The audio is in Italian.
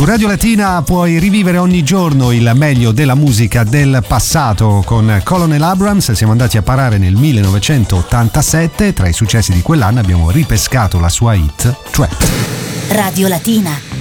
Su Radio Latina puoi rivivere ogni giorno il meglio della musica del passato con Colonel Abrams. Siamo andati a parare nel 1987, tra i successi di quell'anno abbiamo ripescato la sua hit Trap. Radio Latina.